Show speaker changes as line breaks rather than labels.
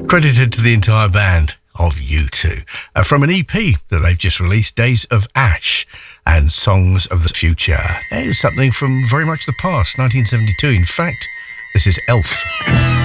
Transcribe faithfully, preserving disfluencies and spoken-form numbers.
Credited to the entire band of U two, uh, from an E P that they've just released, Days of Ash and Songs of the Future. There's something from very much the past, nineteen seventy-two. In fact, this is Elf.